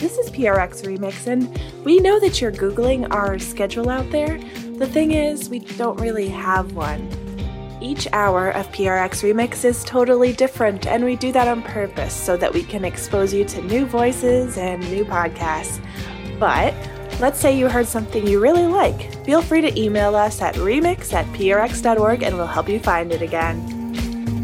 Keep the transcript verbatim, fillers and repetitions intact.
This is P R X Remix, and we know that you're Googling our schedule out there. The thing is, we don't really have one. Each hour of P R X Remix is totally different, and we do that on purpose so that we can expose you to new voices and new podcasts. But let's say you heard something you really like. Feel free to email us at remix at p r x dot org and we'll help you find it again.